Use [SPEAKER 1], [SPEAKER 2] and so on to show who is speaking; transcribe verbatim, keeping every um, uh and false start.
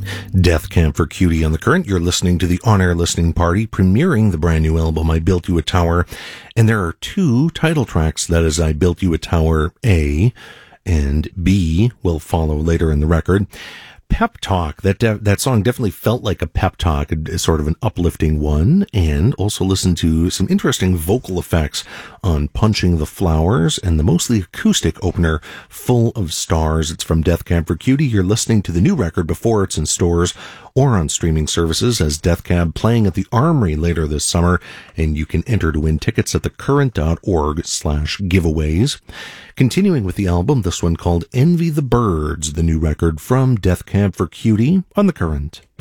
[SPEAKER 1] Death Cab for Cutie on the Current. You're listening to the on-air listening party, premiering the brand new album, I Built You a Tower. And there are two title tracks. That is, I Built You a Tower A, and B will follow later in the record. Pep Talk, that de- that song definitely felt like a pep talk, a, sort of an uplifting one, and also listened to some interesting vocal effects on Punching the Flowers and the mostly acoustic opener, Full of Stars. It's from Death Cab for Cutie. You're listening to the new record before it's in stores or on streaming services as Death Cab, playing at the Armory later this summer, and you can enter to win tickets at thecurrent.org slash giveaways. Continuing with the album, this one called Envy the Birds, the new record from Death Cab for Cutie on The Current.